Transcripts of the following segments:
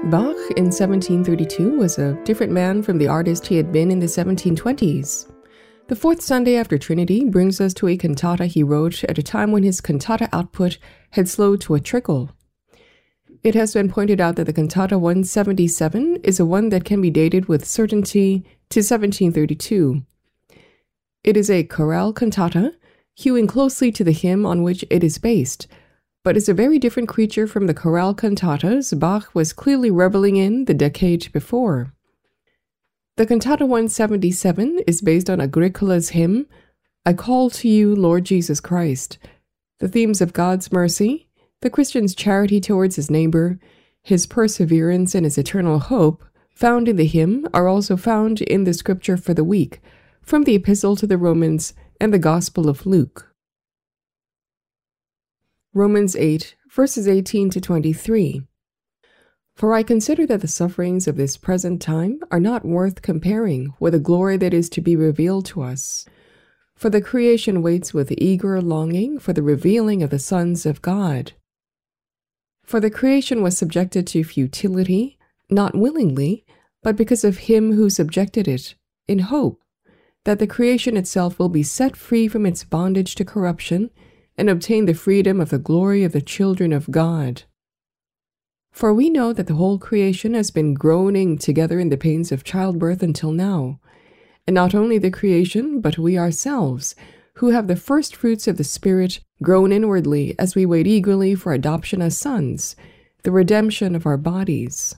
Bach in 1732 was a different man from the artist he had been in the 1720s. The fourth Sunday after Trinity brings us to a cantata he wrote at a time when his cantata output had slowed to a trickle. It has been pointed out that the cantata 177 is a one that can be dated with certainty to 1732. It is a chorale cantata, hewing closely to the hymn on which it is based, but is a very different creature from the chorale cantatas Bach was clearly reveling in the decade before. The cantata 177 is based on Agricola's hymn, I Call to You, Lord Jesus Christ. The themes of God's mercy, the Christian's charity towards his neighbor, his perseverance and his eternal hope, found in the hymn, are also found in the scripture for the week, from the Epistle to the Romans and the Gospel of Luke. Romans 8, verses 18 to 23. For I consider that the sufferings of this present time are not worth comparing with the glory that is to be revealed to us. For the creation waits with eager longing for the revealing of the sons of God. For the creation was subjected to futility, not willingly, but because of him who subjected it, in hope that the creation itself will be set free from its bondage to corruption and obtain the freedom of the glory of the children of God. For we know that the whole creation has been groaning together in the pains of childbirth until now, and not only the creation, but we ourselves, who have the first fruits of the Spirit, groan inwardly as we wait eagerly for adoption as sons, the redemption of our bodies.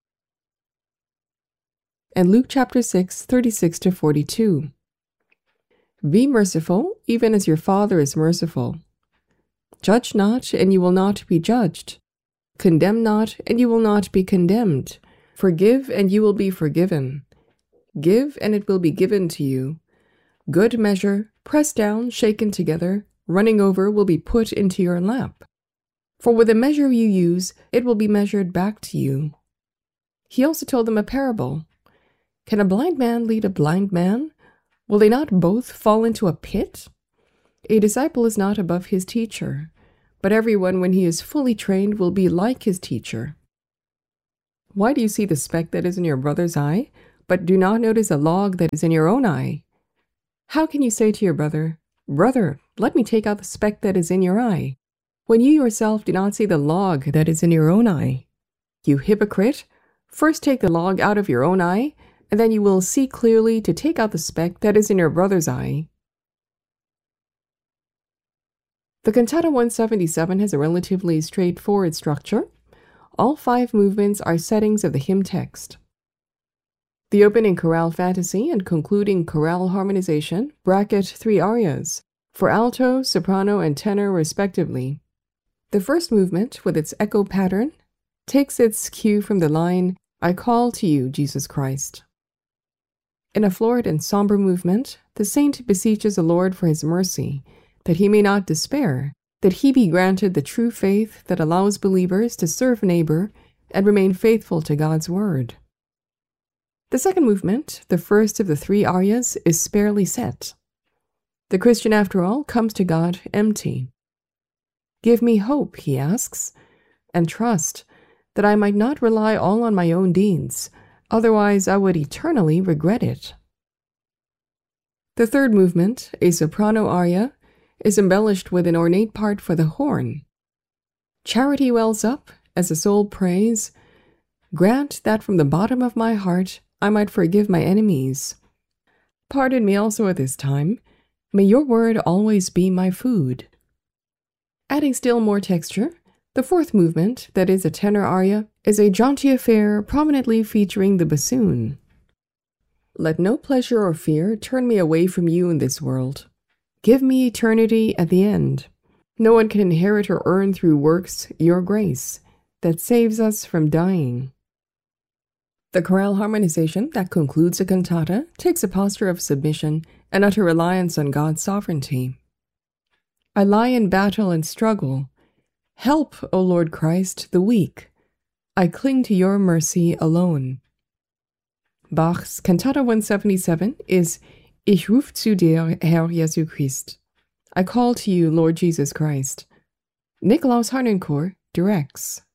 And Luke chapter 6, 36 to 42. Be merciful, even as your Father is merciful. Judge not, and you will not be judged. Condemn not, and you will not be condemned. Forgive, and you will be forgiven. Give, and it will be given to you. Good measure, pressed down, shaken together, running over, will be put into your lap. For with the measure you use, it will be measured back to you. He also told them a parable. Can a blind man lead a blind man? Will they not both fall into a pit? A disciple is not above his teacher, but everyone, when he is fully trained, will be like his teacher. Why do you see the speck that is in your brother's eye, but do not notice a log that is in your own eye? How can you say to your brother, Brother, let me take out the speck that is in your eye, when you yourself do not see the log that is in your own eye? You hypocrite, first take the log out of your own eye, and then you will see clearly to take out the speck that is in your brother's eye. The cantata 177 has a relatively straightforward structure. All 5 movements are settings of the hymn text. The opening chorale fantasy and concluding chorale harmonization bracket 3 arias, for alto, soprano, and tenor respectively. The first movement, with its echo pattern, takes its cue from the line, I call to you, Jesus Christ. In a florid and somber movement, the saint beseeches the Lord for his mercy, that he may not despair, that he be granted the true faith that allows believers to serve neighbor and remain faithful to God's word. The second movement, the first of the 3 arias, is sparely set. The Christian, after all, comes to God empty. Give me hope, he asks, and trust, that I might not rely all on my own deeds, otherwise I would eternally regret it. The third movement, a soprano aria, is embellished with an ornate part for the horn. Charity wells up as the soul prays, grant that from the bottom of my heart I might forgive my enemies. Pardon me also at this time, may your word always be my food. Adding still more texture, the fourth movement, that is a tenor aria, is a jaunty affair prominently featuring the bassoon. Let no pleasure or fear turn me away from you in this world. Give me eternity at the end. No one can inherit or earn through works your grace that saves us from dying. The chorale harmonization that concludes a cantata takes a posture of submission and utter reliance on God's sovereignty. I lie in battle and struggle. Help, O Lord Christ, the weak. I cling to your mercy alone. Bach's Cantata 177 is Ich ruf zu dir, Herr Jesu Christ. I call to you, Lord Jesus Christ. Nikolaus Harnoncourt directs.